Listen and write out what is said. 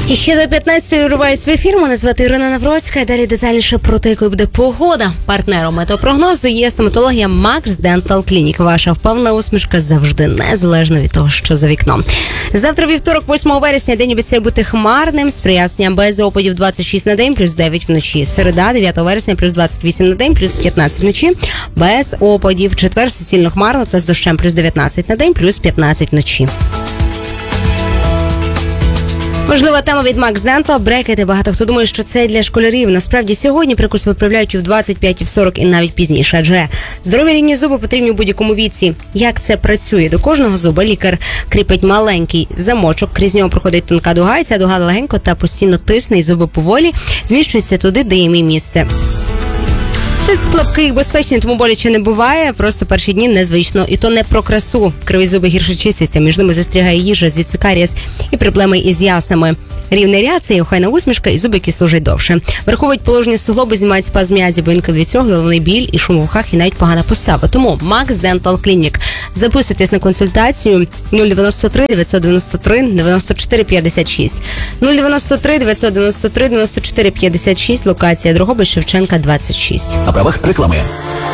І ще до 15-ї вриваюсь в ефір. Мене звати Ірина Навроцька. І далі детальніше про те, якою буде погода. Партнером метеопрогнозу є стоматологія Max Dental Clinic. Ваша впевнена усмішка завжди, незалежно від того, що за вікном. Завтра вівторок, 8 вересня, день обіцяє бути хмарним, з проясненням без опадів 26 на день, плюс 9 вночі. Середа, 9 вересня, плюс 28 на день, плюс 15 вночі, без опадів. Четвер, суцільно хмарно та з дощем, плюс 19 на день, плюс 15 вночі. Важлива тема від Max Dental – брекети. Багато хто думає, що це для школярів. Насправді сьогодні прикус виправляють і в 25, і в 40, і навіть пізніше. Адже здорові рівні зуби потрібні в будь-якому віці. Як це працює? До кожного зуба лікар кріпить маленький замочок, крізь нього проходить тонка дуга, і ця дуга легенько та постійно тисне, і зуби поволі зміщуються туди, де їм і місце. Тиск слабкий і безпечний, тому боляче не буває. Просто перші дні незвично. І то не про красу. Криві зуби гірше чистяться, між ними застрягає їжа, звідси карієс і проблеми із яснами. Рівний ряд – це охайна усмішка і зуби, які служать довше. Враховують положення суглоби, знімають спазм м'язів, бо інколи від цього головний біль і шум у вухах, і навіть погана постава. Тому Max Dental Clinic. Записуйтесь на консультацію 093 993 94 56. 093 993 94 56, локація Дрогобич, Шевченка, 26. На правах реклами.